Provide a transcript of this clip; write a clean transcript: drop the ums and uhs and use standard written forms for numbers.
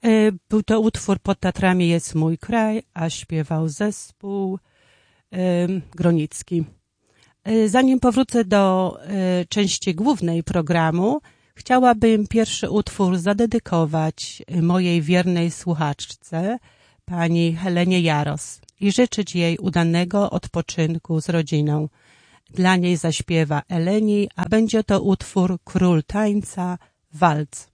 Był to utwór Pod Tatrami jest mój kraj, a śpiewał zespół Gronicki. Zanim powrócę do części głównej programu, chciałabym pierwszy utwór zadedykować mojej wiernej słuchaczce, pani Helenie Jaros, i życzyć jej udanego odpoczynku z rodziną. Dla niej zaśpiewa Eleni, a będzie to utwór Król Tańca, walc.